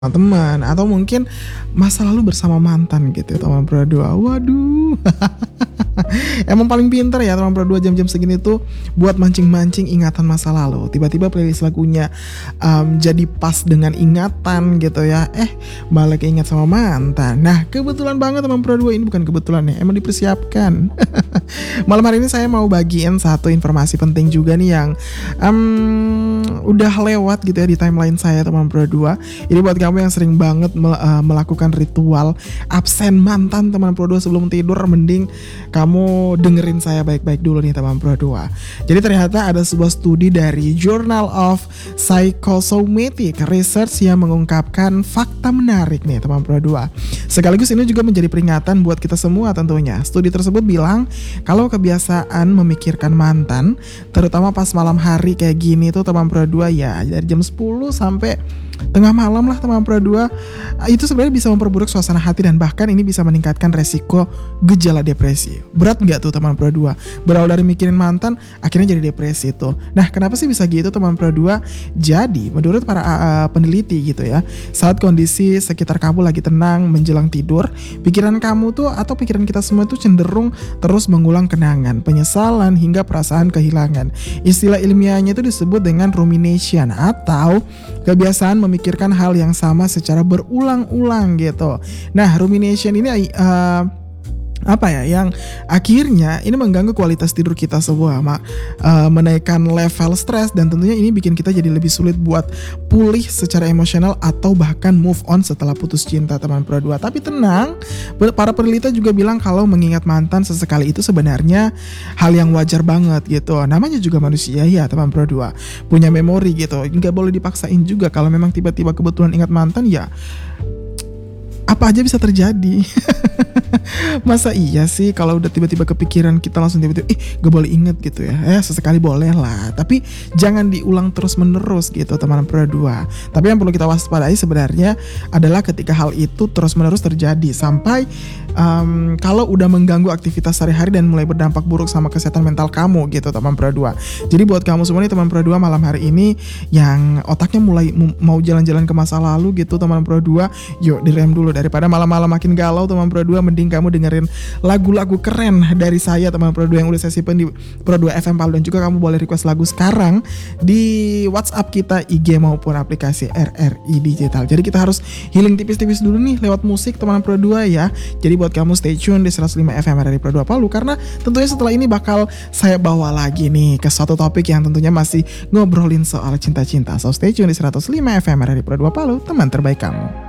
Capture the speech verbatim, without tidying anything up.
teman atau mungkin masa lalu bersama mantan gitu ya teman Pro dua. Waduh. Emang paling pinter ya teman Pro dua jam-jam segini tuh buat mancing-mancing ingatan masa lalu. Tiba-tiba playlist lagunya um, jadi pas dengan ingatan gitu ya. Eh malah keinget sama mantan. Nah kebetulan banget teman Pro dua, ini bukan kebetulan ya, emang dipersiapkan. Malam hari ini saya mau bagiin satu informasi penting juga nih yang um, udah lewat gitu ya di timeline saya teman Pro dua. Ini buat kamu yang sering banget mel- uh, melakukan ritual absen mantan teman Pro dua sebelum tidur, mending kamu dengerin saya baik-baik dulu nih teman Pro dua. Jadi ternyata ada sebuah studi dari Journal of Psychosomatic Research yang mengungkapkan fakta menarik nih teman Pro dua. Sekaligus ini juga menjadi peringatan buat kita semua tentunya. Studi tersebut bilang kalau kebiasaan memikirkan mantan, terutama pas malam hari kayak gini tuh teman Pro dua ya, dari jam sepuluh sampai tengah malam lah teman Pro dua, itu sebenarnya bisa memperburuk suasana hati dan bahkan ini bisa meningkatkan resiko gejala depresi. Berat nggak tuh teman Pro dua? Berawal dari mikirin mantan akhirnya jadi depresi tuh. Nah kenapa sih bisa gitu teman Pro dua? Jadi menurut para uh, peneliti gitu ya, saat kondisi sekitar kamu lagi tenang menjelang tidur, pikiran kamu tuh atau pikiran kita semua tuh cenderung terus mengulang kenangan, penyesalan hingga perasaan kehilangan. Istilah ilmiahnya itu disebut dengan rumination atau kebiasaan memikirkan hal yang sama secara berulang-ulang gitu. Nah, rumination ini uh, apa ya yang akhirnya ini mengganggu kualitas tidur kita semua, mak, uh, menaikkan level stres dan tentunya ini bikin kita jadi lebih sulit buat pulih secara emosional atau bahkan move on setelah putus cinta teman Pro dua. Tapi tenang, para peneliti juga bilang kalau mengingat mantan sesekali itu sebenarnya hal yang wajar banget gitu. Namanya juga manusia ya teman Pro dua, punya memori gitu, nggak boleh dipaksain juga. Kalau memang tiba-tiba kebetulan ingat mantan ya apa aja bisa terjadi. Masa iya sih kalau udah tiba-tiba kepikiran kita langsung tiba-tiba ih gak boleh inget gitu ya. Eh sesekali boleh lah, tapi jangan diulang terus menerus gitu teman Pro dua. Tapi yang perlu kita waspadai sebenarnya adalah ketika hal itu terus menerus terjadi sampai um, kalau udah mengganggu aktivitas sehari-hari dan mulai berdampak buruk sama kesehatan mental kamu gitu teman Pro dua. Jadi buat kamu semua nih teman Pro dua malam hari ini yang otaknya mulai m- mau jalan-jalan ke masa lalu gitu teman Pro dua, yuk direm dulu daripada malam-malam makin galau teman Pro dua. Mending kamu dengerin lagu-lagu keren dari saya teman Pro dua yang udah saya simpen di Pro dua F M Palu, dan juga kamu boleh request lagu sekarang di WhatsApp kita, I G maupun aplikasi R R I Digital. Jadi kita harus healing tipis-tipis dulu nih lewat musik teman Pro dua ya. Jadi buat kamu stay tune di seratus lima F M R R I Pro dua Palu, karena tentunya setelah ini bakal saya bawa lagi nih ke suatu topik yang tentunya masih ngobrolin soal cinta-cinta. So stay tune di seratus lima F M R R I Pro dua Palu, teman terbaik kamu.